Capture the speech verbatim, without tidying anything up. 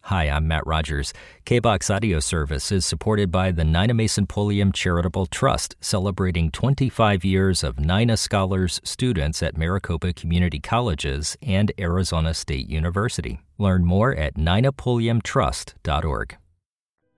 Hi, I'm Matt Rogers. K B O X Audio Service is supported by the Nina Mason Pulliam Charitable Trust, celebrating twenty-five years of Nina Scholars students at Maricopa Community Colleges and Arizona State University. Learn more at nina pulliam trust dot org.